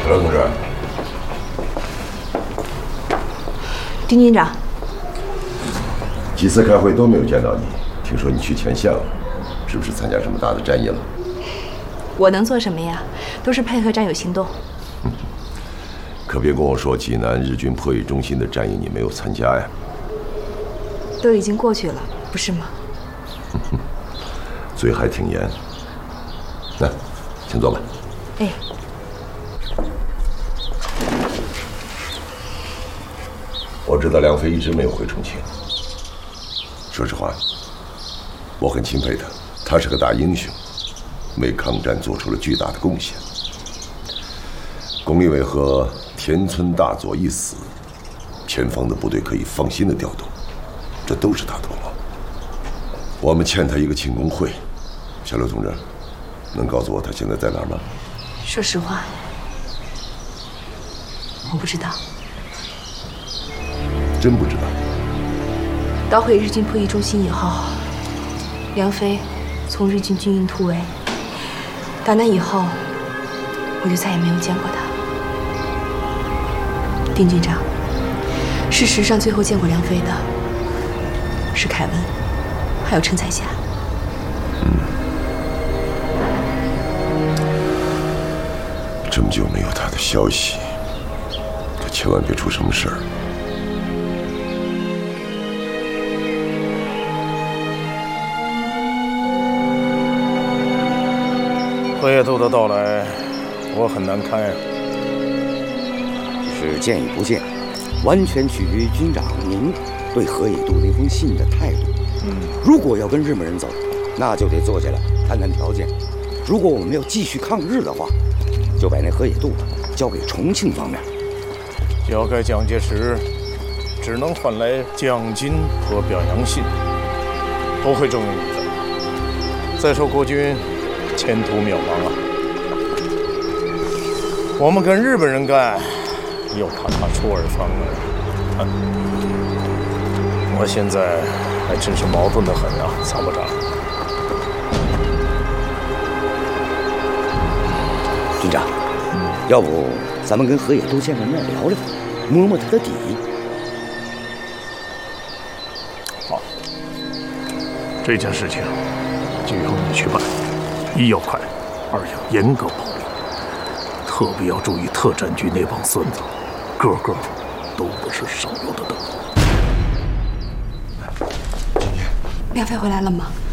小刘同志， 丁军长， 几次开会都没有见到你，听说你去前线了，是不是参加什么大的战役了？ 我能做什么呀？都是配合战友行动。 可别跟我说济南日军迫役中心的战役你没有参加呀？ 都已经过去了，不是吗？ 嘴还挺严。来，请坐吧。 哎。 我知道梁飞一直没有回重庆。说实话，我很钦佩他，他是个大英雄，为抗战做出了巨大的贡献。龚立伟和田村大佐一死，前方的部队可以放心的调动，这都是他的功劳。我们欠他一个庆功会。小刘同志，能告诉我他现在在哪儿吗？ 说实话，我不知道。 真不知道。 捣毁日军迫役中心以后，梁飞从日军军营突围，打那以后，我就再也没有见过他。丁军长，事实上最后见过梁飞的是凯文，还有陈彩霞。 这么久没有他的消息，可千万别出什么事儿。 河野渡的到来，我很难堪呀。 是见与不见，完全取决于军长您对河野渡那封信的态度。如果要跟日本人走，那就得坐下来谈谈条件；如果我们要继续抗日的话，就把那河野渡交给重庆方面。 交给蒋介石，只能换来奖金和表扬信，不会重用你的。再说国军前途渺茫啊，我们跟日本人干，又怕他出尔反尔。我现在还真是矛盾得很啊，参谋长。 军长，要不咱们跟河野渡见个面聊聊，摸摸他的底。 好，这件事情就由你去办。一要快，二要严格保密，特别要注意特战局那帮孙子，个个都不是省油的灯。 梁飞回来了吗？